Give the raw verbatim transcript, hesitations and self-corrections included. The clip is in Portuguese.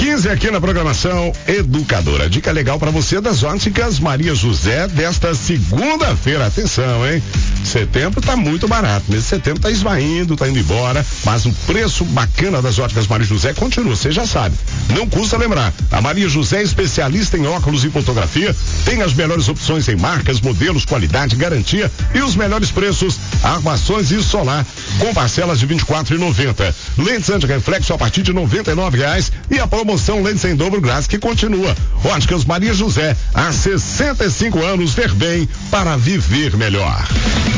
quinze aqui na programação Educadora. Dica legal para você das óticas Maria José desta segunda-feira. Atenção, hein? Setembro tá muito barato. Mês de setembro tá esvaindo, tá indo embora, mas o preço bacana das óticas Maria José continua, você já sabe. Não custa lembrar. A Maria José é especialista em óculos e fotografia, tem as melhores opções em marcas, modelos, qualidade, garantia e os melhores preços. Armações e solar com parcelas de vinte e quatro reais e noventa centavos. Lentes anti-reflexo a partir de noventa e nove reais e a promoção lentes em dobro glass que continua. Óticas Maria José, há sessenta e cinco anos, ver bem para viver melhor.